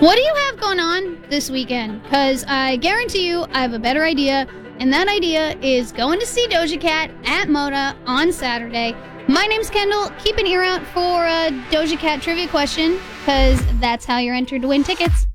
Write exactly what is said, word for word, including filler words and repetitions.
What do you have going on this weekend? Because I guarantee you I have a better idea, and that idea is going to see Doja Cat at Moda on Saturday. My name's Kendall. Keep an ear out for a Doja Cat trivia question, because that's how you're entered to win tickets.